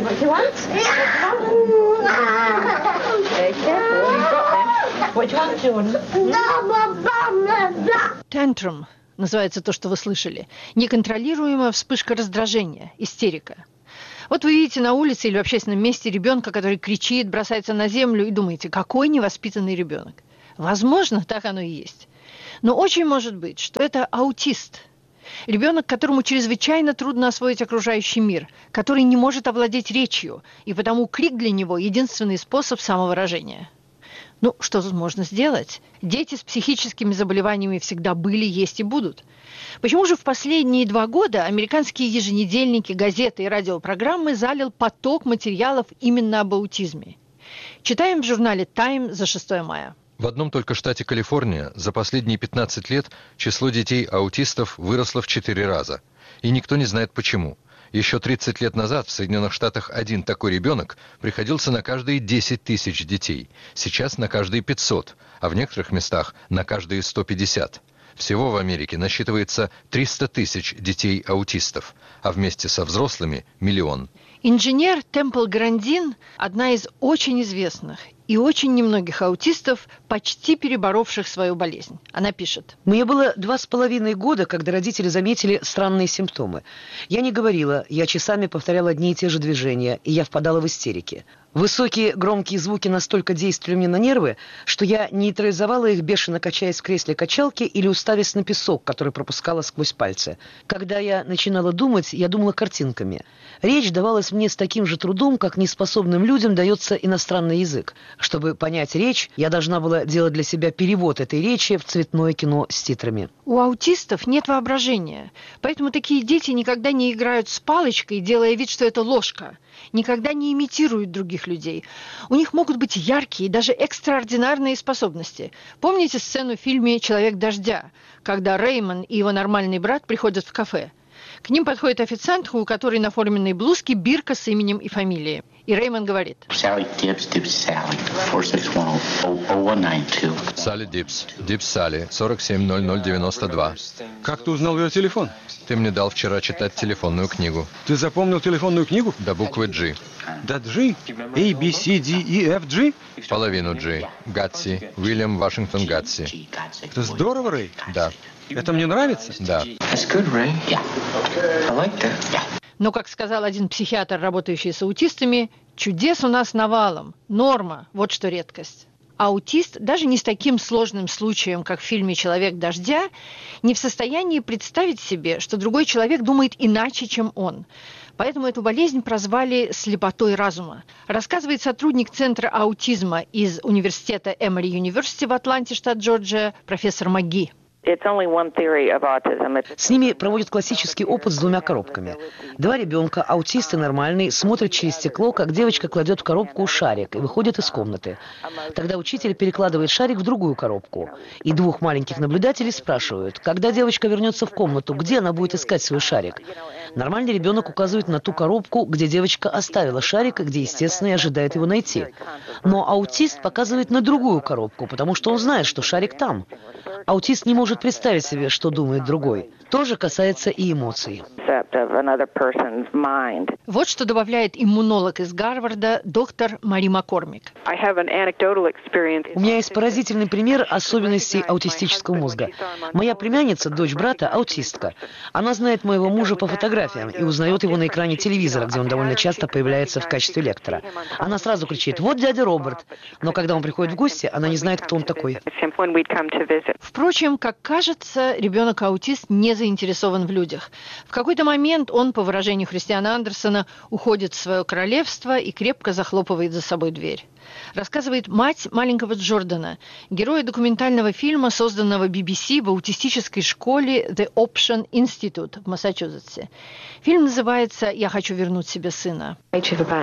What do you want? Very careful. You've got them. What do you want, Jordan? Tantrum называется то, что вы слышали. Неконтролируемая вспышка раздражения, истерика. Вот вы видите на улице или в общественном месте ребенка, который кричит, бросается на землю, и думаете, какой невоспитанный ребенок. Возможно, так оно и есть. Но очень может быть, что это аутист. Ребенок, которому чрезвычайно трудно освоить окружающий мир, который не может овладеть речью, и потому крик для него – единственный способ самовыражения. Ну, что тут можно сделать? Дети с психическими заболеваниями всегда были, есть и будут. Почему же в последние 2 года американские еженедельники, газеты и радиопрограммы залил поток материалов именно об аутизме? Читаем в журнале Time за 6 мая. В одном только штате Калифорния за последние 15 лет число детей-аутистов выросло в 4 раза. И никто не знает почему. Еще 30 лет назад в Соединенных Штатах один такой ребенок приходился на каждые 10 тысяч детей. Сейчас на каждые 500, а в некоторых местах на каждые 150. Всего в Америке насчитывается 300 тысяч детей-аутистов, а вместе со взрослыми – 1 миллион. Инженер Темпл Грандин – одна из очень известных и очень немногих аутистов, почти переборовших свою болезнь. Она пишет. Мне было 2,5 года, когда родители заметили странные симптомы. Я не говорила, я часами повторяла одни и те же движения, и я впадала в истерики. Высокие громкие звуки настолько действовали мне на нервы, что я нейтрализовала их, бешено качаясь в кресле качалки или уставясь на песок, который пропускала сквозь пальцы. Когда я начинала думать, я думала картинками. Речь давалась мне с таким же трудом, как неспособным людям дается иностранный язык. Чтобы понять речь, я должна была делать для себя перевод этой речи в цветное кино с титрами. У аутистов нет воображения, поэтому такие дети никогда не играют с палочкой, делая вид, что это ложка, никогда не имитируют других людей. У них могут быть яркие, даже экстраординарные способности. Помните сцену в фильме «Человек дождя», когда Реймон и его нормальный брат приходят в кафе? К ним подходит официант, у которой на форменной блузке бирка с именем и фамилией. И Реймон говорит. Салли Дибс, Дибс Салли, 461-0192. Салли Дибс, Дибс Салли, 470092. Как ты узнал ее телефон? Ты мне дал вчера читать телефонную книгу. Ты запомнил телефонную книгу? До буквы G. До G? A, B, C, D, E, F, G? Половину G. Гатси. Уильям Вашингтон Гатси. Это здорово, Рэй. Да. Это мне нравится? Да. That's good, Ray. Yeah. I like that. Yeah. Но, как сказал один психиатр, работающий с аутистами, чудес у нас навалом. Норма. Вот что редкость. Аутист, даже не с таким сложным случаем, как в фильме «Человек дождя», не в состоянии представить себе, что другой человек думает иначе, чем он. Поэтому эту болезнь прозвали «слепотой разума». Рассказывает сотрудник Центра аутизма из университета Эмори Юниверсити в Атланте, штат Джорджия, профессор МакГи. С ними проводят классический опыт с 2 коробками. 2 ребенка, аутист и нормальный, смотрят через стекло, как девочка кладет в коробку шарик и выходит из комнаты. Тогда учитель перекладывает шарик в другую коробку. И 2 маленьких наблюдателей спрашивают, когда девочка вернется в комнату, где она будет искать свой шарик. Нормальный ребенок указывает на ту коробку, где девочка оставила шарик, где, естественно, и ожидает его найти. Но аутист показывает на другую коробку, потому что он знает, что шарик там. Аутист не может представить себе, что думает другой. То же касается и эмоций. Вот что добавляет иммунолог из Гарварда доктор Мари Маккормик. У меня есть поразительный пример особенностей аутистического мозга. Моя племянница, дочь брата, аутистка. Она знает моего мужа по фотографиям и узнает его на экране телевизора, где он довольно часто появляется в качестве лектора. Она сразу кричит: «Вот дядя Роберт!» Но когда он приходит в гости, она не знает, кто он такой. Впрочем, как кажется, ребенок-аутист не заинтересован в людях. В какой-то момент он, по выражению Христиана Андерсона, уходит в свое королевство и крепко захлопывает за собой дверь. Рассказывает мать маленького Джордана, героя документального фильма, созданного BBC в аутистической школе The Option Institute в Массачусетсе. Фильм называется «Я хочу вернуть себе сына». В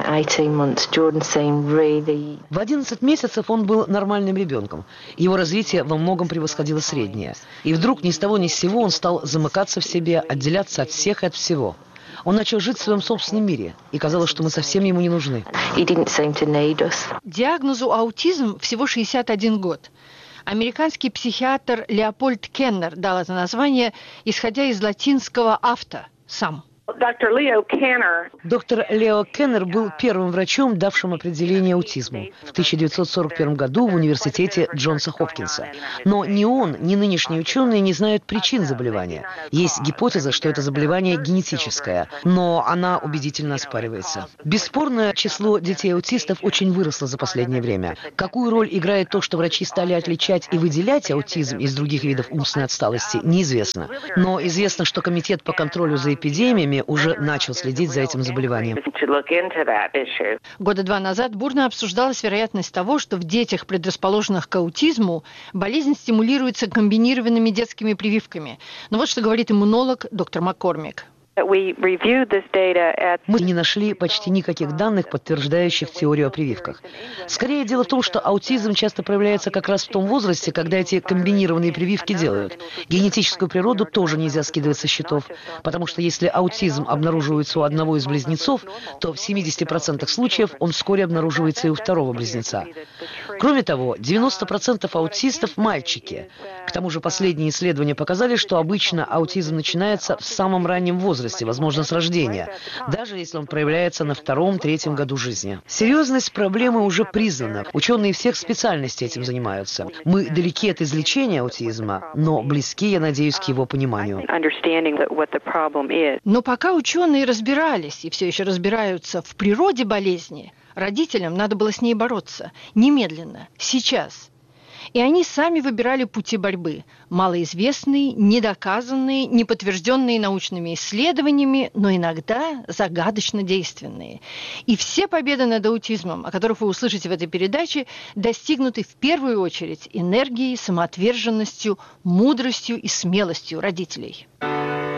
11 месяцев он был нормальным ребенком. Его развитие во многом превосходило среднее. И вдруг ни с того ни с сего он стал замыкаться в себе, отделяться от всех и от всего. Он начал жить в своем собственном мире, и казалось, что мы совсем ему не нужны. Диагнозу аутизм всего 61 год. Американский психиатр Леопольд Кеннер дал это название, исходя из латинского «авто» – «сам». Доктор Лео Кеннер был первым врачом, давшим определение аутизму в 1941 году в университете Джонса Хопкинса. Но ни он, ни нынешние ученые не знают причин заболевания. Есть гипотеза, что это заболевание генетическое, но она убедительно оспаривается. Бесспорно, число детей-аутистов очень выросло за последнее время. Какую роль играет то, что врачи стали отличать и выделять аутизм из других видов умственной отсталости, неизвестно. Но известно, что Комитет по контролю за эпидемиями уже начал следить за этим заболеванием. Года 2 назад бурно обсуждалась вероятность того, что в детях, предрасположенных к аутизму, болезнь стимулируется комбинированными детскими прививками. Но вот что говорит иммунолог доктор Маккормик. Мы не нашли почти никаких данных, подтверждающих теорию о прививках. Скорее, дело в том, что аутизм часто проявляется как раз в том возрасте, когда эти комбинированные прививки делают. Генетическую природу тоже нельзя скидывать со счетов, потому что если аутизм обнаруживается у одного из близнецов, то в 70% случаев он вскоре обнаруживается и у второго близнеца. Кроме того, 90% аутистов – мальчики. К тому же последние исследования показали, что обычно аутизм начинается в самом раннем возрасте, возможно, с рождения, даже если он проявляется на 2-3 году жизни. Серьезность проблемы уже признана. Ученые всех специальностей этим занимаются. Мы далеки от излечения аутизма, но близки, я надеюсь, к его пониманию. Но пока ученые разбирались и все еще разбираются в природе болезни, родителям надо было с ней бороться. Немедленно, сейчас. И они сами выбирали пути борьбы. Малоизвестные, недоказанные, не подтвержденные научными исследованиями, но иногда загадочно действенные. И все победы над аутизмом, о которых вы услышите в этой передаче, достигнуты в первую очередь энергией, самоотверженностью, мудростью и смелостью родителей.